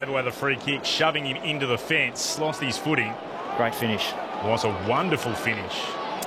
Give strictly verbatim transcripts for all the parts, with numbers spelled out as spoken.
give away the free kick, shoving him into the fence, lost his footing. Great finish. Was a wonderful finish.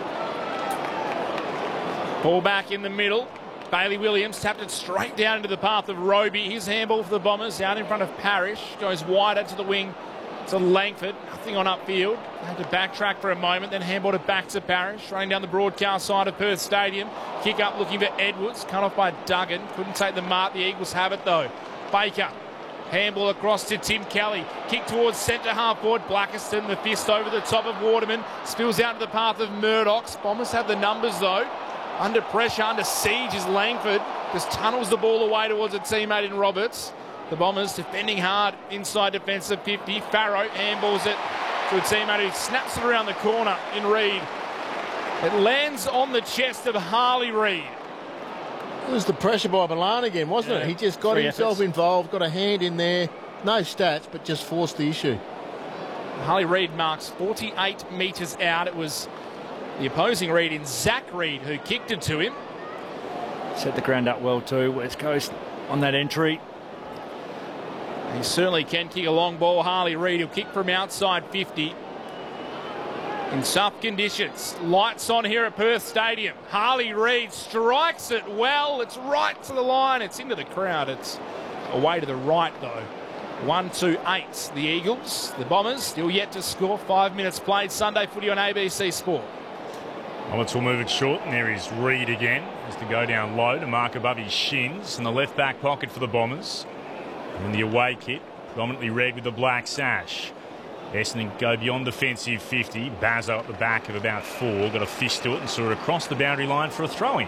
Ball back in the middle. Bailey Williams tapped it straight down into the path of Roby. His handball for the Bombers out in front of Parrish. Goes wider to the wing to Langford. Nothing on upfield. Had to backtrack for a moment, then handballed it back to Parrish. Running down the broadcast side of Perth Stadium. Kick up looking for Edwards. Cut off by Duggan. Couldn't take the mark. The Eagles have it though. Baker. Handball across to Tim Kelly. Kick towards centre half forward. Blackiston. The fist over the top of Waterman. Spills out to the path of Murdoch's. Bombers have the numbers though. Under pressure, under siege is Langford. Just tunnels the ball away towards a teammate in Roberts. The Bombers defending hard inside defensive fifty. Farrow handballs it to a teammate who snaps it around the corner in Reid. It lands on the chest of Harley Reid. It was the pressure by Milan again, wasn't yeah. it? He just got Three himself efforts. involved, got a hand in there. No stats, but just forced the issue. Harley Reid marks forty-eight metres out. It was the opposing Reid in Zach Reid who kicked it to him. Set the ground up well too, West Coast on that entry. He certainly can kick a long ball. Harley Reid, he'll kick from outside fifty. In tough conditions. Lights on here at Perth Stadium. Harley Reid strikes it well. It's right to the line. It's into the crowd. It's away to the right though. one two eight. The Eagles, the Bombers, still yet to score. Five minutes played. Sunday footy on A B C Sport. Roberts will move it short, and there is Reid again. Has to go down low to mark above his shins in the left back pocket for the Bombers. And the away kit, predominantly red with the black sash. Essendon go beyond defensive fifty. Bazzo at the back of about four. Got a fist to it and saw it across the boundary line for a throw-in.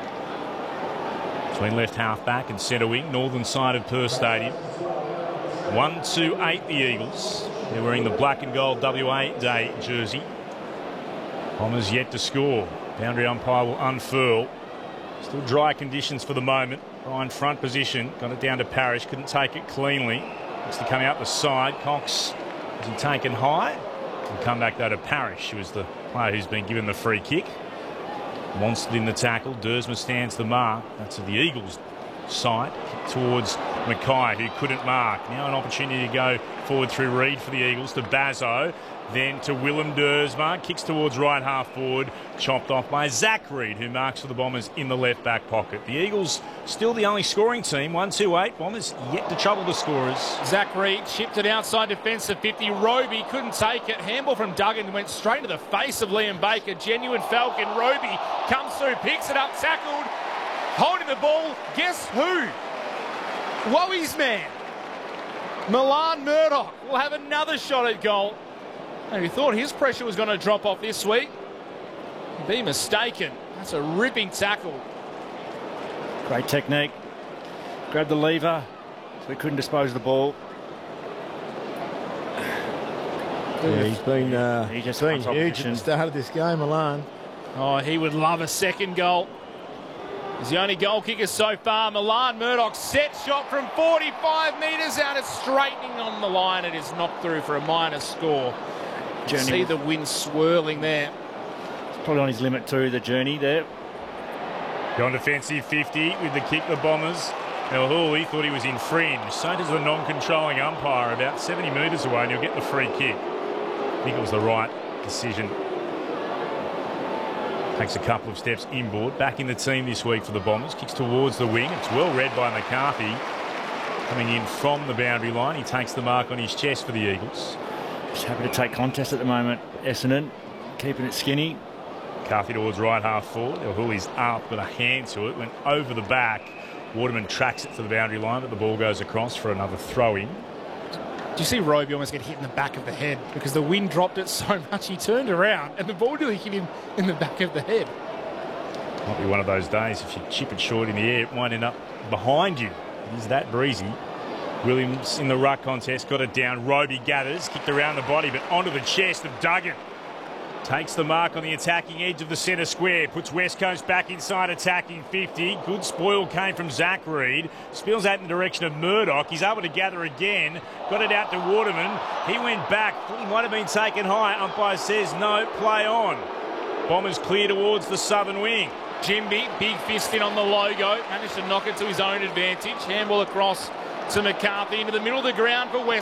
Between left half-back and centre wing, northern side of Perth Stadium. one two eight the Eagles. They're wearing the black and gold W A Day jersey. Bombers yet to score. Boundary umpire will unfurl. Still dry conditions for the moment. Ryan front position. Got it down to Parrish. Couldn't take it cleanly. Has to come out the side. Cox has he taken high. And come back though to Parrish, who is the player who's been given the free kick. Monstered in the tackle. Dersma stands the mark. That's of the Eagles side. Kick towards Mackay, who couldn't mark. Now an opportunity to go forward through Reid for the Eagles to Bazzo. Then to Willem Dersma, kicks towards right half forward, chopped off by Zach Reid, who marks for the Bombers in the left back pocket. The Eagles still the only scoring team, one two eight. Bombers yet to trouble the scorers. Zach Reid chipped it outside defensive fifty. Roby couldn't take it. Handball from Duggan went straight to the face of Liam Baker. Genuine Falcon. Roby comes through, picks it up, tackled, holding the ball. Guess who? Woe's man. Milan Murdoch will have another shot at goal. And he thought his pressure was going to drop off this week. Be mistaken. That's a ripping tackle. Great technique. Grabbed the lever, so he couldn't dispose of the ball. Yeah, he's been, uh, he just been huge at the start of this game, Milan. Oh, he would love a second goal. He's the only goal kicker so far. Milan Murdoch set shot from forty-five metres out. It's straightening on the line. It is knocked through for a minor score. Journey. See the wind swirling there. It's probably on his limit too, the journey there. Gone defensive fifty with the kick, the Bombers. El Hooley thought he was in fringe. So does the non-controlling umpire about seventy metres away, and he'll get the free kick. I think it was the right decision. Takes a couple of steps inboard. Back in the team this week for the Bombers. Kicks towards the wing. It's well read by McCarthy. Coming in from the boundary line. He takes the mark on his chest for the Eagles. Just happy to take contest at the moment. Essendon keeping it skinny. McCarthy towards right half forward. El Hooley's up with a hand to it. Went over the back. Waterman tracks it to the boundary line, but the ball goes across for another throw-in. Do you see Roby almost get hit in the back of the head because the wind dropped it so much he turned around and the ball nearly hit him in the back of the head? Might be one of those days. If you chip it short in the air, it might end up behind you. It is that breezy. Williams in the ruck contest got it down. Roby gathers, kicked around the body, but onto the chest of Duggan. Takes the mark on the attacking edge of the centre square. Puts West Coast back inside attacking fifty. Good spoil came from Zach Reid. Spills out in the direction of Murdoch. He's able to gather again. Got it out to Waterman. He went back. Thought he might have been taken high. Umpire says no, play on. Bombers clear towards the southern wing. Jimby, big fist in on the logo. Managed to knock it to his own advantage. Handball across to McCarthy into the middle of the ground for West.